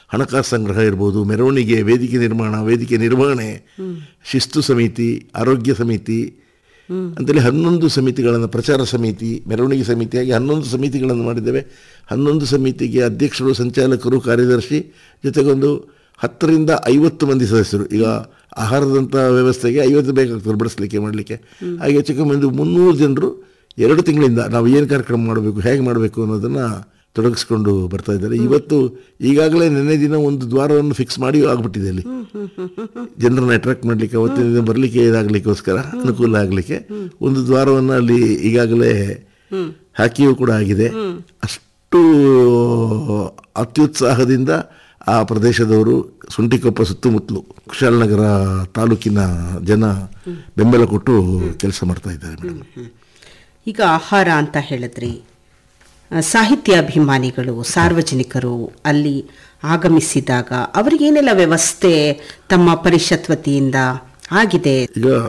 ಹಣಕಾಸು ಸಂಗ್ರಹ ಇರ್ಬೋದು, ಮೆರವಣಿಗೆ, ವೇದಿಕೆ ನಿರ್ಮಾಣ, ವೇದಿಕೆ ನಿರ್ವಹಣೆ, ಶಿಸ್ತು ಸಮಿತಿ, ಆರೋಗ್ಯ ಸಮಿತಿ ಅಂತೇಳಿ 11 ಸಮಿತಿಗಳನ್ನು, ಪ್ರಚಾರ ಸಮಿತಿ, ಮೆರವಣಿಗೆ ಸಮಿತಿಯಾಗಿ 11 ಸಮಿತಿಗಳನ್ನು ಮಾಡಿದ್ದೇವೆ. 11 ಸಮಿತಿಗೆ ಅಧ್ಯಕ್ಷರು, ಸಂಚಾಲಕರು, ಕಾರ್ಯದರ್ಶಿ ಜೊತೆಗೊಂದು 10 ರಿಂದ 50 ಮಂದಿ ಸದಸ್ಯರು. ಈಗ ಆಹಾರದಂಥ ವ್ಯವಸ್ಥೆಗೆ 50 ಬೇಕಾಗ್ತದೆ ಬಡಿಸ್ಲಿಕ್ಕೆ, ಮಾಡಲಿಕ್ಕೆ. ಹಾಗೆ ಹೆಚ್ಚು ಕಮ್ಮಿ ಒಂದು 300 ಜನರು 2 ತಿಂಗಳಿಂದ ನಾವು ಏನು ಕಾರ್ಯಕ್ರಮ ಮಾಡಬೇಕು, ಹೇಗೆ ಮಾಡಬೇಕು ಅನ್ನೋದನ್ನು ತೊಡಗಿಸ್ಕೊಂಡು ಬರ್ತಾ ಇದ್ದಾರೆ. ಇವತ್ತು ಈಗಾಗಲೇ ನೆನ್ನೆ ದಿನ ಒಂದು ದ್ವಾರವನ್ನು ಫಿಕ್ಸ್ ಮಾಡಿ ಆಗಿಬಿಟ್ಟಿದೆ. ಅಲ್ಲಿ ಜನರನ್ನು ಅಟ್ರಾಕ್ಟ್ ಮಾಡಲಿಕ್ಕೆ, ಅವತ್ತಿನ ದಿನ ಬರಲಿಕ್ಕೆ ಇದಾಗಲಿಕ್ಕೋಸ್ಕರ ಅನುಕೂಲ ಆಗಲಿಕ್ಕೆ ಒಂದು ದ್ವಾರವನ್ನು ಅಲ್ಲಿ ಈಗಾಗಲೇ ಹಾಕಿಯೂ ಕೂಡ ಆಗಿದೆ. ಅಷ್ಟು ಅತ್ಯುತ್ಸಾಹದಿಂದ ಆ ಪ್ರದೇಶದವರು, ಸುಂಟಿಕೊಪ್ಪ ಸುತ್ತಮುತ್ತಲು ಕುಶಾಲನಗರ ತಾಲೂಕಿನ ಜನ ಬೆಂಬಲ ಕೊಟ್ಟು ಕೆಲಸ ಮಾಡ್ತಾ ಇದ್ದಾರೆ ಮೇಡಮ್. ಈಗ ಆಹಾರ ಅಂತ ಹೇಳಿದ್ರಿ, ಸಾಹಿತ್ಯಾಭಿಮಾನಿಗಳು, ಸಾರ್ವಜನಿಕರು ಅಲ್ಲಿ ಆಗಮಿಸಿದಾಗ ಅವರಿಗೇನೆಲ್ಲ ವ್ಯವಸ್ಥೆ ತಮ್ಮ ಪರಿಷತ್ ವತಿಯಿಂದ ಆಗಿದೆ? ಈಗ